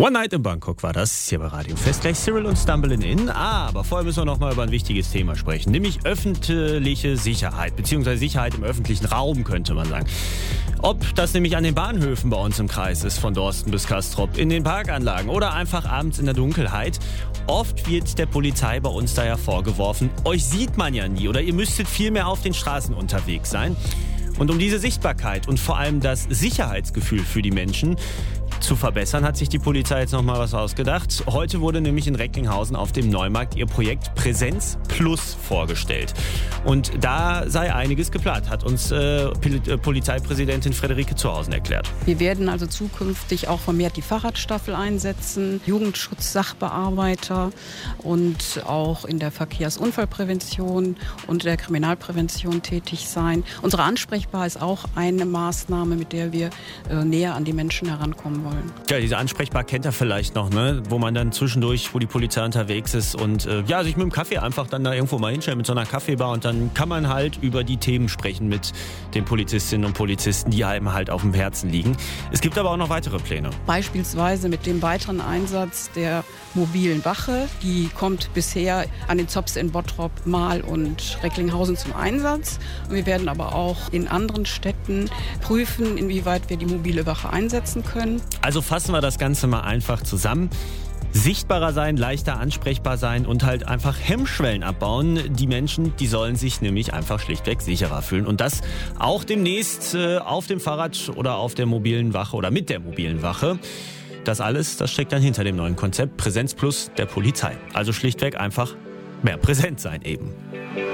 One Night in Bangkok war das, hier bei Radio Fest. Gleich Cyril und Stumbling In. Aber vorher müssen wir noch mal über ein wichtiges Thema sprechen, nämlich öffentliche Sicherheit, beziehungsweise Sicherheit im öffentlichen Raum, könnte man sagen. Ob das nämlich an den Bahnhöfen bei uns im Kreis ist, von Dorsten bis Castrop, in den Parkanlagen oder einfach abends in der Dunkelheit. Oft wird der Polizei bei uns da ja vorgeworfen, euch sieht man ja nie oder ihr müsstet viel mehr auf den Straßen unterwegs sein. Und um diese Sichtbarkeit und vor allem das Sicherheitsgefühl für die Menschen zu verbessern, hat sich die Polizei jetzt noch mal was ausgedacht. Heute wurde nämlich in Recklinghausen auf dem Neumarkt ihr Projekt Präsenz Plus vorgestellt. Und da sei einiges geplant, hat uns Polizeipräsidentin Friederike Zuhausen erklärt. Wir werden also zukünftig auch vermehrt die Fahrradstaffel einsetzen, Jugendschutz-Sachbearbeiter und auch in der Verkehrsunfallprävention und der Kriminalprävention tätig sein. Unsere Ansprechbar ist auch eine Maßnahme, mit der wir näher an die Menschen herankommen wollen. Ja, diese Ansprechbar kennt er vielleicht noch, ne? Wo man dann zwischendurch, wo die Polizei unterwegs ist und sich mit dem Kaffee einfach dann da irgendwo mal hinstellt mit so einer Kaffeebar und dann kann man halt über die Themen sprechen mit den Polizistinnen und Polizisten, die einem halt auf dem Herzen liegen. Es gibt aber auch noch weitere Pläne. Beispielsweise mit dem weiteren Einsatz der mobilen Wache. Die kommt bisher an den Zops in Bottrop, Marl und Recklinghausen zum Einsatz. Wir werden aber auch in anderen Städten prüfen, inwieweit wir die mobile Wache einsetzen können. Also fassen wir das Ganze mal einfach zusammen. Sichtbarer sein, leichter ansprechbar sein und halt einfach Hemmschwellen abbauen. Die Menschen, die sollen sich nämlich einfach schlichtweg sicherer fühlen. Und das auch demnächst auf dem Fahrrad oder auf der mobilen Wache oder mit der mobilen Wache. Das alles, das steckt dann hinter dem neuen Konzept Präsenz Plus der Polizei. Also schlichtweg einfach mehr präsent sein eben.